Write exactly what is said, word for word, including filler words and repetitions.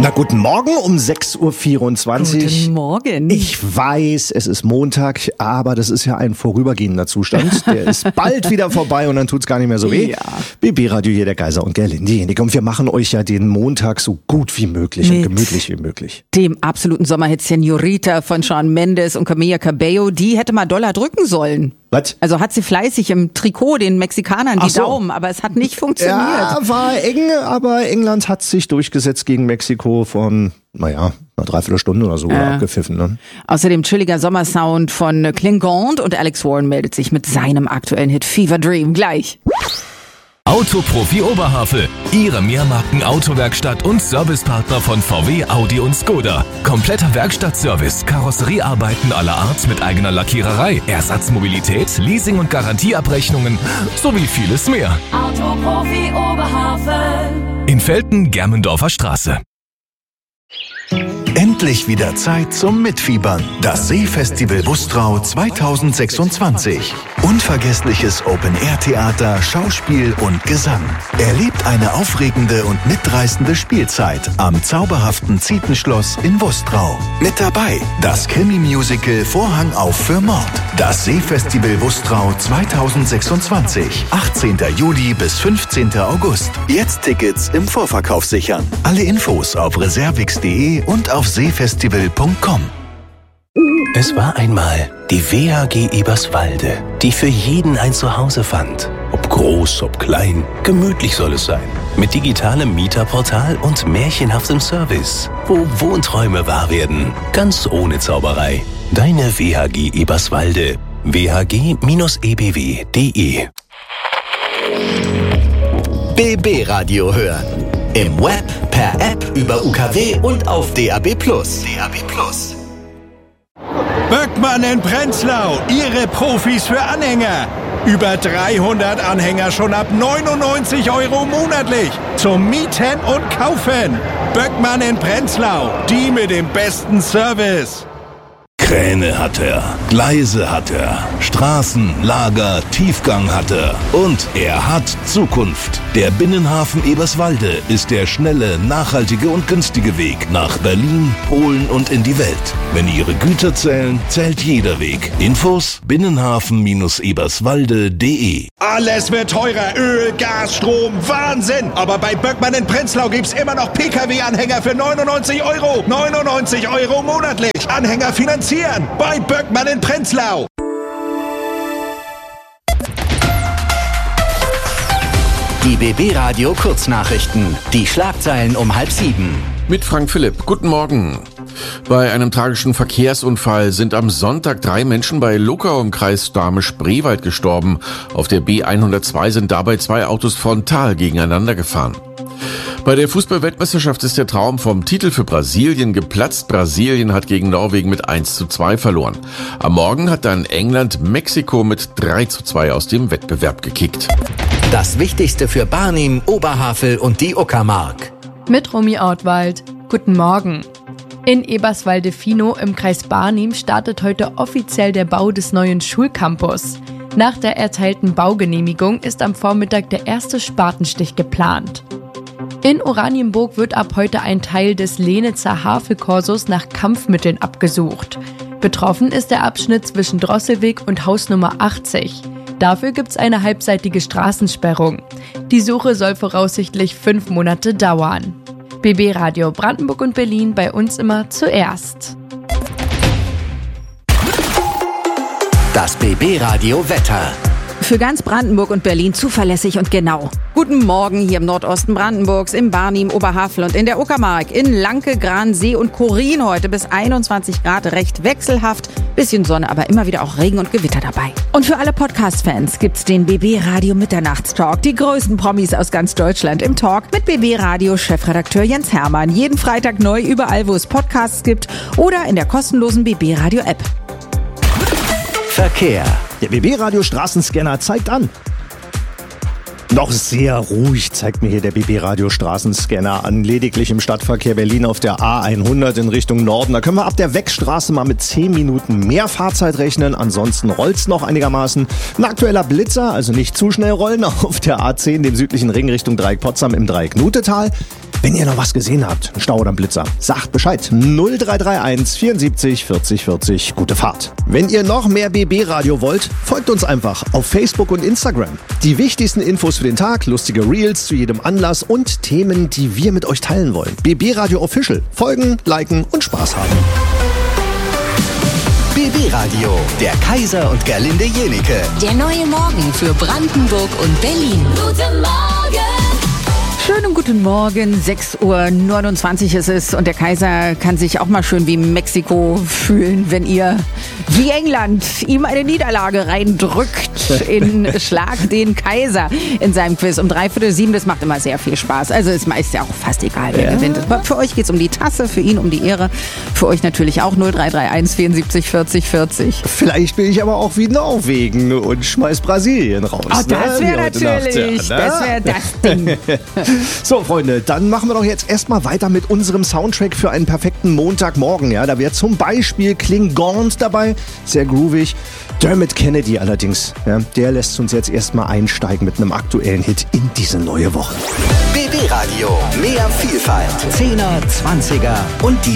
Na, guten Morgen um sechs Uhr vierundzwanzig. Guten Morgen. Ich weiß, es ist Montag, aber das ist ja ein vorübergehender Zustand. Der ist bald wieder vorbei und dann tut's gar nicht mehr so weh. Ja. B B-Radio hier, der Kaiser und Gerlinde. Und wir machen euch ja den Montag so gut wie möglich Mit und gemütlich wie möglich. Dem absoluten Sommerhit Señorita von Shawn Mendes und Camila Cabello, die hätte mal Dollar drücken sollen. Was? Also hat sie fleißig im Trikot den Mexikanern die Ach so. Daumen, aber es hat nicht funktioniert. Ja, war eng, aber England hat sich durchgesetzt gegen Mexiko von, naja, einer Dreiviertelstunde oder so Ja. abgepfiffen. Ne? Außerdem chilliger Sommersound von Klingond und Alex Warren meldet sich mit seinem aktuellen Hit Fever Dream gleich. Autoprofi Oberhavel, Ihre Mehrmarken-Autowerkstatt und Servicepartner von V W, Audi und Skoda. Kompletter Werkstattservice, Karosseriearbeiten aller Art mit eigener Lackiererei, Ersatzmobilität, Leasing- und Garantieabrechnungen sowie vieles mehr. Autoprofi Oberhavel. In Velten, Germendorfer Straße. Endlich wieder Zeit zum Mitfiebern. Das Seefestival Bustrau zweitausendsechsundzwanzig. Unvergessliches Open-Air-Theater, Schauspiel und Gesang. Erlebt eine aufregende und mitreißende Spielzeit am zauberhaften Zietenschloss in Bustrau. Mit dabei das Krimi-Musical Vorhang auf für Mord. Das Seefestival Bustrau zweitausendsechsundzwanzig. achtzehnten Juli bis fünfzehnten August. Jetzt Tickets im Vorverkauf sichern. Alle Infos auf reservix punkt de und auf seefestival punkt com. Es war einmal die W H G Eberswalde, die für jeden ein Zuhause fand. Ob groß, ob klein, gemütlich soll es sein. Mit digitalem Mieterportal und märchenhaftem Service, wo Wohnträume wahr werden, ganz ohne Zauberei. Deine W H G Eberswalde. w h g Bindestrich e b w punkt de B B-Radio hören. Im Web, per App, über U K W und auf D A B plus. D A B plus. Böckmann in Prenzlau, Ihre Profis für Anhänger. Über dreihundert Anhänger schon ab neunundneunzig Euro monatlich. Zum Mieten und Kaufen. Böckmann in Prenzlau, die mit dem besten Service. Kräne hat er, Gleise hat er, Straßen, Lager, Tiefgang hat er und er hat Zukunft. Der Binnenhafen Eberswalde ist der schnelle, nachhaltige und günstige Weg nach Berlin, Polen und in die Welt. Wenn Ihre Güter zählen, zählt jeder Weg. Infos binnenhafen eberswalde punkt de. Alles wird teurer, Öl, Gas, Strom, Wahnsinn. Aber bei Böckmann in Prenzlau gibt's immer noch P K W-Anhänger für neunundneunzig Euro. neunundneunzig Euro monatlich. Anhänger finanzieren bei Böckmann in Prenzlau. Die B B-Radio Kurznachrichten. Die Schlagzeilen um halb sieben. Mit Frank Philipp. Guten Morgen. Bei einem tragischen Verkehrsunfall sind am Sonntag drei Menschen bei Luckau im Kreis Dahme-Spreewald gestorben. Auf der B hundertzwei sind dabei zwei Autos frontal gegeneinander gefahren. Bei der Fußball-Weltmeisterschaft ist der Traum vom Titel für Brasilien geplatzt. Brasilien hat gegen Norwegen mit eins zu zwei verloren. Am Morgen hat dann England Mexiko mit drei zu zwei aus dem Wettbewerb gekickt. Das Wichtigste für Barnim, Oberhavel und die Uckermark. Mit Romy Ortwald. Guten Morgen. In Eberswalde-Finow im Kreis Barnim startet heute offiziell der Bau des neuen Schulcampus. Nach der erteilten Baugenehmigung ist am Vormittag der erste Spatenstich geplant. In Oranienburg wird ab heute ein Teil des Lenitzer Havelkorsos nach Kampfmitteln abgesucht. Betroffen ist der Abschnitt zwischen Drosselweg und Hausnummer achtzig. Dafür gibt's eine halbseitige Straßensperrung. Die Suche soll voraussichtlich fünf Monate dauern. B B-Radio Brandenburg und Berlin, bei uns immer zuerst. Das B B-Radio Wetter. Für ganz Brandenburg und Berlin zuverlässig und genau. Guten Morgen hier im Nordosten Brandenburgs, im Barnim, Oberhavel und in der Uckermark. In Lanke, Gransee und Chorin heute bis einundzwanzig Grad, recht wechselhaft. Bisschen Sonne, aber immer wieder auch Regen und Gewitter dabei. Und für alle Podcast-Fans gibt's den B B-Radio Mitternachtstalk. Die größten Promis aus ganz Deutschland im Talk mit B B-Radio-Chefredakteur Jens Hermann. Jeden Freitag neu überall, wo es Podcasts gibt oder in der kostenlosen B B-Radio-App. Verkehr. Der B B-Radio Straßenscanner zeigt an. Noch sehr ruhig zeigt mir hier der B B-Radio-Straßenscanner an. Lediglich im Stadtverkehr Berlin auf der A hundert in Richtung Norden. Da können wir ab der Wegstraße mal mit zehn Minuten mehr Fahrzeit rechnen. Ansonsten rollt's noch einigermaßen. Ein aktueller Blitzer, also nicht zu schnell rollen, auf der A zehn, dem südlichen Ring Richtung Dreieck Potsdam im Dreieck Nutetal. Wenn ihr noch was gesehen habt, ein Stau oder ein Blitzer, sagt Bescheid. null drei drei eins vierundsiebzig vierzig vierzig. Gute Fahrt. Wenn ihr noch mehr B B-Radio wollt, folgt uns einfach auf Facebook und Instagram. Die wichtigsten Infos für den Tag, lustige Reels zu jedem Anlass und Themen, die wir mit euch teilen wollen. B B-Radio Official. Folgen, liken und Spaß haben. B B-Radio, der Kaiser und Gerlinde Jenike. Der neue Morgen für Brandenburg und Berlin. Guten Morgen! Schönen guten Morgen, sechs Uhr neunundzwanzig ist es und der Kaiser kann sich auch mal schön wie Mexiko fühlen, wenn ihr wie England ihm eine Niederlage reindrückt in Schlag den Kaiser in seinem Quiz um dreiviertel sieben. Das macht immer sehr viel Spaß. Also es ist ja auch fast egal, wer ja. gewinnt. Aber für euch geht's um die Tasse, für ihn um die Ehre, für euch natürlich auch null drei drei eins vierundsiebzig vierzig vierzig. Vielleicht bin ich aber auch wie Norwegen und schmeiß Brasilien raus. Oh, das wäre ne? natürlich, ja, ne? das wäre das Ding. So, Freunde, dann machen wir doch jetzt erstmal weiter mit unserem Soundtrack für einen perfekten Montagmorgen. Ja, da wäre zum Beispiel Klingons dabei, sehr groovig. Dermot Kennedy allerdings, ja, der lässt uns jetzt erstmal einsteigen mit einem aktuellen Hit in diese neue Woche. B B-Radio, mehr Vielfalt, Zehner, Zwanziger und die